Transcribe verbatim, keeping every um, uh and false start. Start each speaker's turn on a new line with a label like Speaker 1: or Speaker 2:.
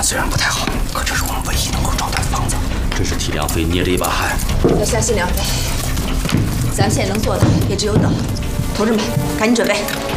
Speaker 1: 虽然不太好，可这是我们唯一能够找到的房子。
Speaker 2: 真是替梁飞捏着一把汗。
Speaker 3: 要相信梁飞，咱们现在能做的也只有等。同志们，赶紧准备。